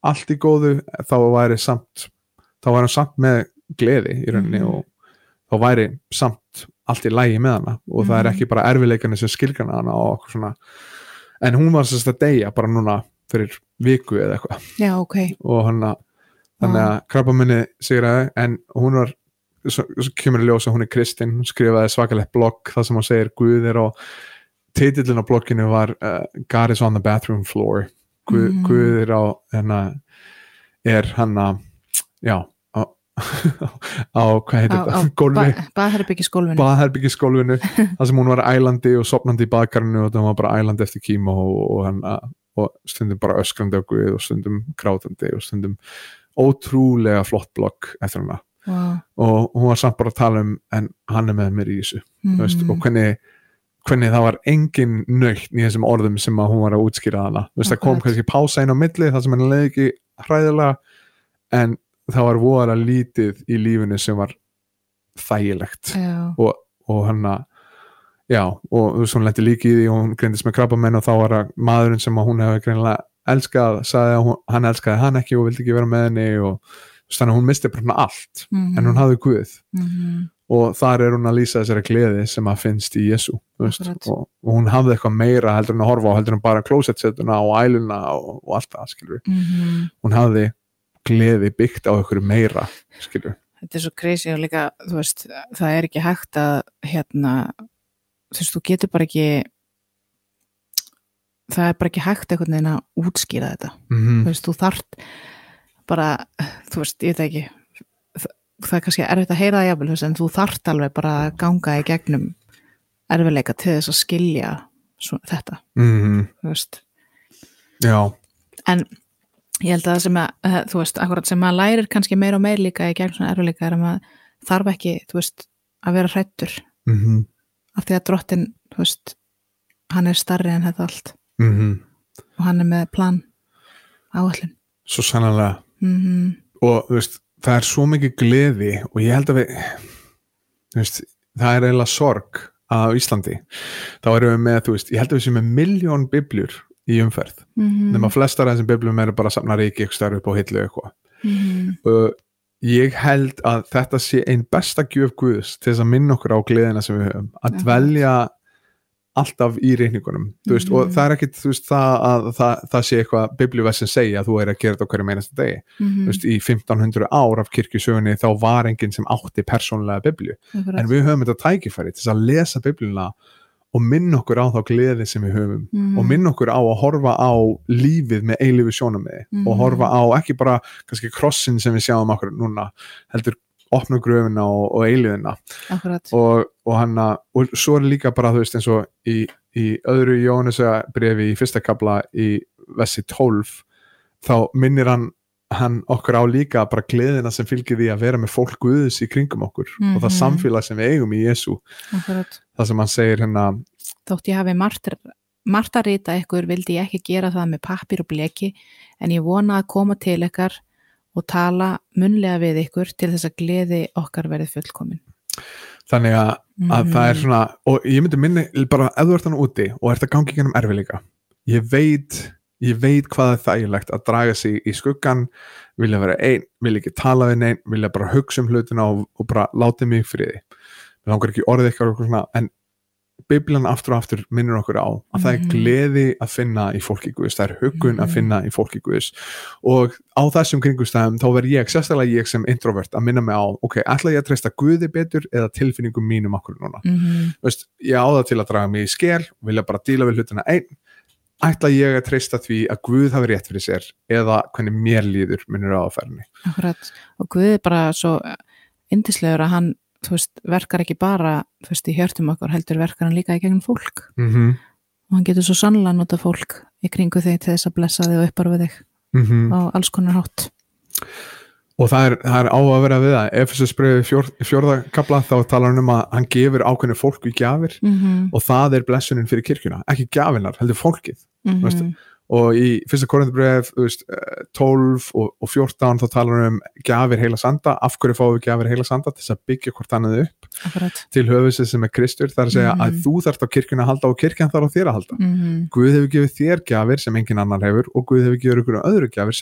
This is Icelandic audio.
allt í góðu þá væri hann samt með gleði í rauninni og þá væri samt allt í lagi með hana og það ekki bara erfiðleikarnir sem skilgrana hana og okkur svona en hún var sérst að deyja bara núna fyrir viku eða eitthvað já, ok og þannig að krabbaminni sigraði en hún var svo kemur í ljós að hún kristin hún skrifaði svakalegt blogg þar sem hún segir Guð og titillinn á blogginu var God is on the bathroom floor Guð á já á hvað heitir þetta? Gólfi baðherbergisgólfinu þar sem hún var ælandi og sofnandi í baðkarinu og það var bara ælandi eftir kíma og stundum bara öskrandi á Guð og stundum grátandi og stundum ótrúlega flott blogg eftir hana og hún var samt bara að tala en hann með mér í þessu veist, og hvernig það var engin nöytt í þessum orðum sem að hún var að útskýra hana það kom kannski pása inn á milli þar sem hann leiði ekki hræðilega en það var voðalega lítið í lífinu sem var þægilegt og hann og þú veist hún lenti líka í því og hún greindist með krabbamenn og þá var það maðurinn sem hún hefði greinilega elskað sagði að hann elskaði hann ekki og vildi ekki vera með henni og þannig að hún misti bara allt en hún hafði Guð og þar hún að lýsa þessari gleði sem að finnst í Jesú og hún hafði eitthvað meira heldur en að horfa á heldur en bara klósettsetuna og æluna og allt það skilur hún hafði gleði byggt á einhverju meira skilur. Þetta svo crazy og líka þú veist, það ekki hægt að þú veist, þú getur bara ekki það bara ekki hægt einhvern veginn að útskýra þetta þú veist, þú þarft bara, þú veist, ég veit ekki það kannski erfitt að heyra það jafnvel en þú þarft alveg bara að ganga í gegnum erfiðleika til þess að skilja þetta þú veist já en ég held að það sem að, þú veist, akkurat sem maður lærir kannski meira og meira líka í gegn svona erfiðleika að maður þarf ekki, þú veist, að vera hræddur af því að drottinn, þú veist, hann stærri en þetta allt og hann með plan áætlun. Svo sannarlega og þú veist, það svo mikið gleði og ég held að þú veist, það eiginlega sorg að á Íslandi, þá erum við með, þú veist, ég held að við séum með 1.000.000 biblíur í umferð nema flestar af þessum biblíum eru bara safna ríki eitthvað stærri upp á hillu eitthvað og ég held að þetta sé ein besta gjöf Guðs til þess að minna okkur á gleðina sem við höfum að dvelja alltaf í reikningunum þú veist, og það ekkit þú veist, það sé eitthvað biblíuvers sem segja að þú að gera þetta á hverju einasta degi þú veist, í 1500 ár af kirkjusögunni þá var enginn sem átti persónulega biblíu en við höfum þetta tækifæri til að lesa biblíuna og minna okkur á þá gleði sem við höfum og minna okkur á að horfa á lífið með eilífu sjónarmiði og horfa á ekki bara kannski krossin sem við sjáum okkur núna heldur opna gröfina og eilíðina og svo líka bara þú veist eins og í öðru Jóhannesarbréfi í 1. kafla í versi 12 þá minnir hann okkur á líka bara gleðina sem fylgir því að vera með fólk Guðs í kringum okkur og það samfélag sem við eigum í Jesú það sem hann segir þótt ég hafi margt að rita ykkur vildi ég ekki gera það með pappír og bleki en ég vona að koma til ykkar og tala munnlega við ykkur til þess að gleði okkar verði fullkomin þannig að það svona og ég myndi minni bara ef þú ert hann úti og ert að gangi gennum erfiðleika ég veit hvað þægilegt að draga sig í skuggan vilja vera einn, vilja ekki tala við neinn vilja bara hugsa hlutina og bara láta mig í friði við langar ekki orðið eitthvað svona en Biblían aftur og aftur minnir okkur á að það gleði að finna í fólki Guðs það huggun að finna í fólki Guðs og á þessum kringumstæðum þá verð ég, sérstaklega ég sem introvert að minna mig á, ok, ætla ég að treysta Guði betur eða tilfinningum mínum okkur núna veist, ég á það til að draga mig í skel vilja bara díla við hlutina einn ætla ég að treysta því að Guð hafi rétt fyrir sér eða hvernig mér líður minnur á ferðinni. Akkurat, og Guð bara svo yndislegur að hann þú veist, verkar ekki bara þú veist, í hjörtum okkur, heldur verkar hann líka í gegnum fólk og hann getur svo sannlega nota fólk í kringu þig til þess að blessa þig og uppar við þig á alls konar hátt og það er á að vera við það Efesusbréfi 4. kafla þá talar hann að hann gefur ákveðnu fólku gjafir og það blessunin fyrir kirkjuna ekki gjafinnar, heldur fólkið og í 1. Korinthubréf 12 og 14 þá talar hann gjafir heila sanda af hverju fáum við gjafir heila sanda til þess að byggja hvort annað upp til höfuðsins sem Kristur það að segja að þú þarft á kirkjuna að halda og kirkjan þarf á þér að halda Guð hefur gefið þér gjafir sem engin annar hefur og Guð hefur gefið ykkur öðru gjafir